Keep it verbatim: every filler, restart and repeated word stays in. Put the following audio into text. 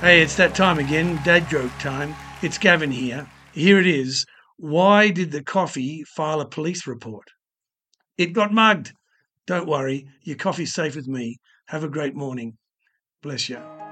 Hey, it's that time again, dad joke time. It's Gavin here. Here it is. Why did the coffee file a police report? It got mugged. Don't worry, your coffee's safe with me. Have a great morning. Bless you.